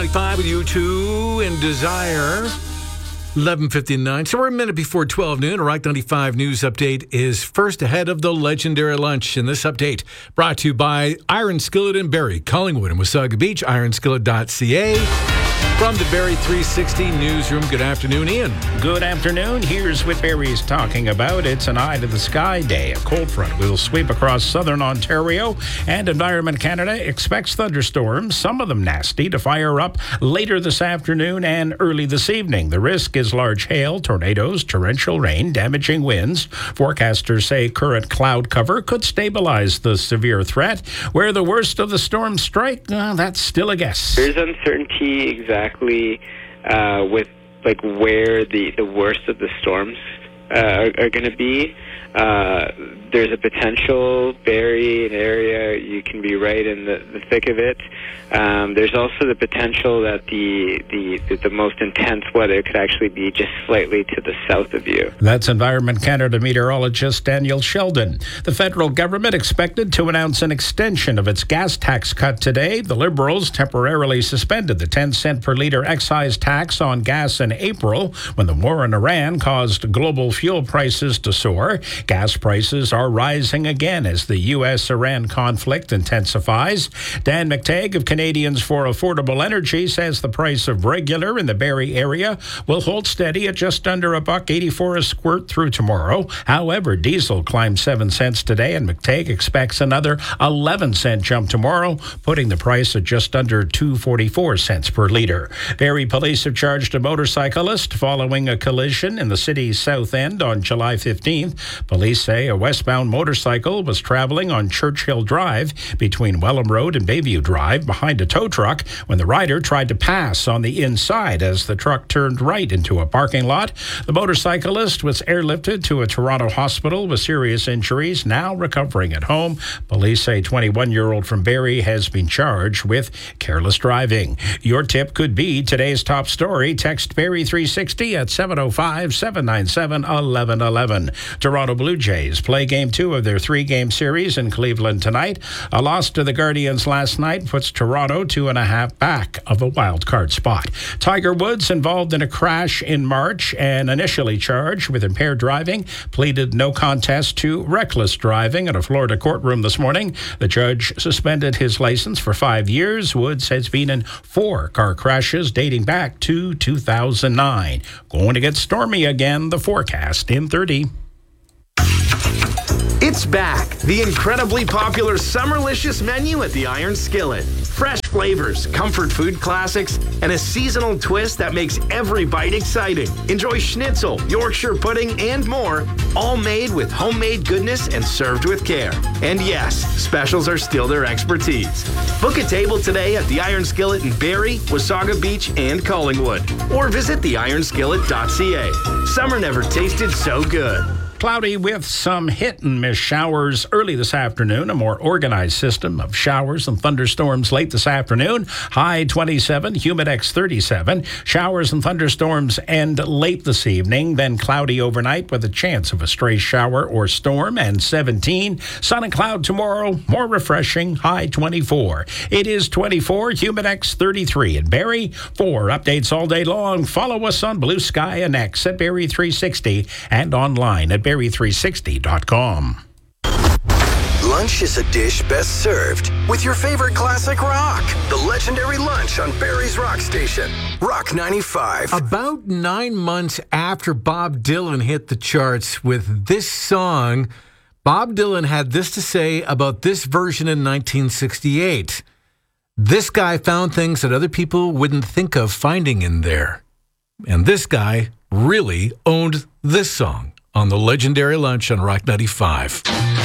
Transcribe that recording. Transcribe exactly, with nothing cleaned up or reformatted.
Five with you two and Desire. eleven fifty-nine. So we're a minute before twelve noon. A Rock ninety-five news update is first ahead of the legendary lunch. And this update brought to you by Iron Skillet in Barrie, Collingwood, and Wasaga Beach, iron skillet dot c a. From the Barrie three sixty newsroom, good afternoon, Ian. Good afternoon. Here's what Barrie's talking about. It's an eye to the sky day. A cold front will sweep across southern Ontario, and Environment Canada expects thunderstorms, some of them nasty, to fire up later this afternoon and early this evening. The risk is large hail, tornadoes, torrential rain, damaging winds. Forecasters say current cloud cover could stabilize the severe threat. Where the worst of the storms strike, uh, that's still a guess. There's uncertainty exactly uh, with like where the, the worst of the storms uh, are, are going to be. Uh, there's a potential Barrie, an area you can be right in the, the thick of it. Um, there's also the potential that the, the the most intense weather could actually be just slightly to the south of you. That's Environment Canada meteorologist Daniel Sheldon. The federal government expected to announce an extension of its gas tax cut today. The Liberals temporarily suspended the ten cent per litre excise tax on gas in April when the war in Iran caused global fuel prices to soar. Gas prices are rising again as the U S Iran conflict intensifies. Dan McTagg of Canadians for Affordable Energy says the price of regular in the Barrie area will hold steady at just under a buck eighty-four a squirt through tomorrow. However, diesel climbed seven cents today, and McTagg expects another eleven cent jump tomorrow, putting the price at just under two forty-four cents per litre. Barrie police have charged a motorcyclist following a collision in the city's south end on July fifteenth. Police say a westbound motorcycle was traveling on Churchill Drive between Welham Road and Bayview Drive behind a tow truck when the rider tried to pass on the inside as the truck turned right into a parking lot. The motorcyclist was airlifted to a Toronto hospital with serious injuries, now recovering at home. Police say twenty-one-year-old from Barrie has been charged with careless driving. Your tip could be today's top story. Text Barrie three sixty at seven oh five, seven nine seven, one one one one. Toronto Blue Jays play game two of their three-game series in Cleveland tonight. A loss to the Guardians last night puts Toronto two and a half back of a wild card spot. Tiger Woods, involved in a crash in March and initially charged with impaired driving, pleaded no contest to reckless driving in a Florida courtroom this morning. The judge suspended his license for five years. Woods has been in four car crashes dating back to two thousand nine. Going to get stormy again, the forecast in thirty. It's back. The incredibly popular Summerlicious menu at the Iron Skillet. Fresh flavors, comfort food classics, and a seasonal twist that makes every bite exciting. Enjoy schnitzel, Yorkshire pudding, and more, all made with homemade goodness and served with care. And yes, specials are still their expertise. Book a table today at the Iron Skillet in Barrie, Wasaga Beach, and Collingwood. Or visit the iron skillet dot c a. Summer never tasted so good. Cloudy with some hit-and-miss showers early this afternoon. A more organized system of showers and thunderstorms late this afternoon. High twenty-seven, Humidex thirty-seven. Showers and thunderstorms end late this evening. Then cloudy overnight with a chance of a stray shower or storm, and seventeen. Sun and cloud tomorrow, more refreshing. High twenty-four. It is twenty-four, Humidex thirty-three. In Barrie, for updates all day long, follow us on Blue Sky and X at Barrie three sixty and online at Barrie three sixty dot com. Lunch is a dish best served with your favorite classic rock. The legendary lunch on Barrie's Rock Station, Rock ninety-five. About nine months after Bob Dylan hit the charts with this song, Bob Dylan had this to say about this version in nineteen sixty-eight. This guy found things that other people wouldn't think of finding in there. And this guy really owned this song on the legendary lunch on Rock ninety-five.